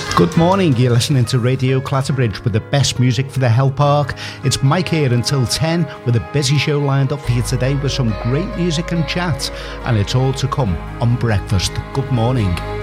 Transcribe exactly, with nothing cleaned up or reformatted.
Good morning, you're listening to Radio Clatterbridge with the best music for the Hell Park. It's Mike here until ten with a busy show lined up for you today with some great music and chat, and it's all to come on breakfast. Good morning.